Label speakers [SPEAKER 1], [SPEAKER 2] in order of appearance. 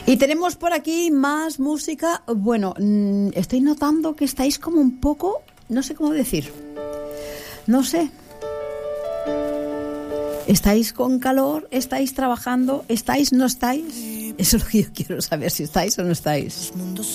[SPEAKER 1] Y tenemos por aquí más música. Bueno, estoy notando que estáis como un poco, no sé cómo decir. No sé. ¿Estáis con calor? ¿Estáis trabajando? ¿Estáis? ¿No estáis? Eso es lo que yo quiero saber, si estáis o no estáis.